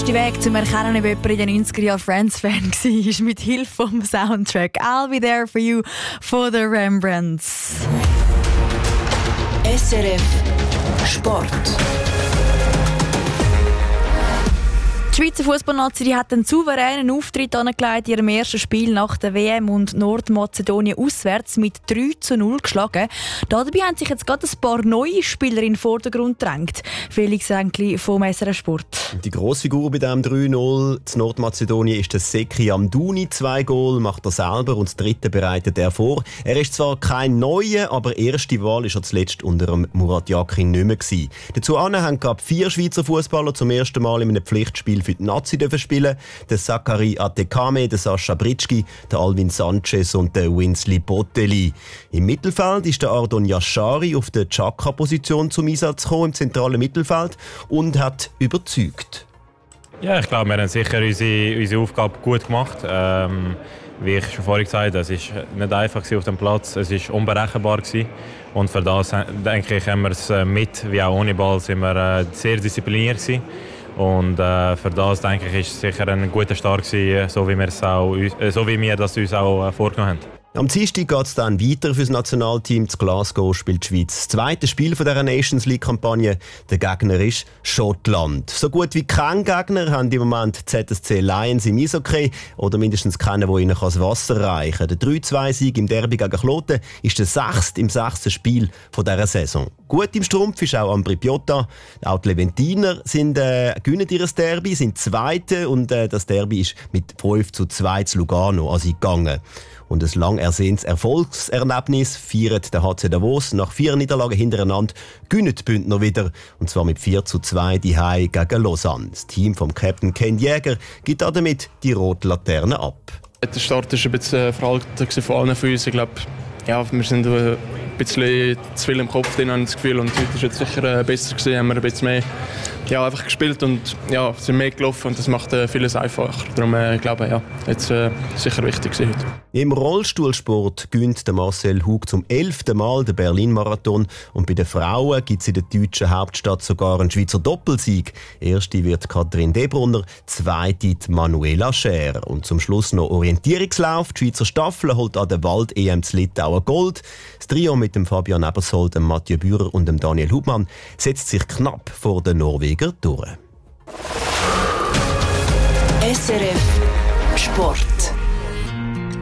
beste Weg zum Erkennen, ob jemand in den 90er Jahren Friends-Fan war, ist mit Hilfe vom Soundtrack «I'll Be There For You» von den Rembrandts. SRF Sport. Die Schweizer Fußballnazi hat einen souveränen Auftritt angelegt in ihrem ersten Spiel nach der WM und Nordmazedonien auswärts mit 3:0 geschlagen. Dabei haben sich jetzt gerade ein paar neue Spieler in den Vordergrund gedrängt. Felix Ränkli vom SRF Sport. Die Grossfigur bei diesem 3:0 zu Nordmazedonien ist der Seki Amdouni. 2 Goal macht er selber und das dritte bereitet er vor. Er ist zwar kein Neuer, aber erste Wahl ist er zuletzt unter dem Murat Yakin nicht mehr gewesen. Dazu haben gerade 4 Schweizer Fußballer zum ersten Mal in einem Pflichtspiel für die Nazi spielen. Der Zachary Atekame, der Sascha Britschki, der Alvin Sanchez und der Winsley Botelli. Im Mittelfeld ist der Ardon Yashari auf der Chaka-Position zum Einsatz gekommen, im zentralen Mittelfeld, und hat überzeugt. Ja, ich glaube, wir haben sicher unsere Aufgabe gut gemacht. Wie ich schon vorhin gesagt habe, es war nicht einfach auf dem Platz, es war unberechenbar. Und für das, denke ich, haben wir es mit, wie auch ohne Ball, sind wir sehr diszipliniert gewesen. Und für das, denke ich, ist es sicher ein guter Start gewesen, so wie wir das uns auch vorgenommen haben. Am Dienstag geht es dann weiter für das Nationalteam. Zu Glasgow spielt die Schweiz das zweite Spiel dieser Nations League-Kampagne. Der Gegner ist Schottland. So gut wie kein Gegner haben im Moment die ZSC Lions im Eishockey oder mindestens keinen, der ihnen das Wasser reichen kann. Der 3-2-Sieg im Derby gegen Kloten ist der 6. im 6. Spiel dieser Saison. Gut im Strumpf ist auch Ambri Piotta. Auch die Leventiner gewinnen ihr Derby, sind Zweite, und das Derby ist mit 5:2 zu Lugano gegangen. Und ein lang ersehntes Erfolgserlebnis feiert der HC Davos. Nach 4 Niederlagen hintereinander gewinnen die Bündner wieder. Und zwar mit 4:2 daheim gegen Lausanne. Das Team vom Captain Ken Jäger gibt damit die rote Laterne ab. Der Start war ein bisschen verhalten von allen von uns. Ich glaube, wir sind ein bisschen zu viel im Kopf drin, habe ich das Gefühl. Und heute war jetzt sicher besser gewesen, haben wir ein bisschen mehr einfach gespielt und sind mehr gelaufen, und das macht vieles einfacher. Darum glaube ich, jetzt sicher wichtig gewesen heute. Im Rollstuhlsport gewinnt der Marcel Hug zum 11. Mal den Berlin-Marathon, und bei den Frauen gibt es in der deutschen Hauptstadt sogar einen Schweizer Doppelsieg. Erste wird Katrin Debrunner, zweite die Manuela Scher. Und zum Schluss noch Orientierungslauf. Die Schweizer Staffel holt an der Wald-EM zu Litauen Gold. Das Trio mit dem Fabian Ebersold, dem Mathieu Bührer und dem Daniel Hubmann setzt sich knapp vor den Norwegern durch. SRF Sport.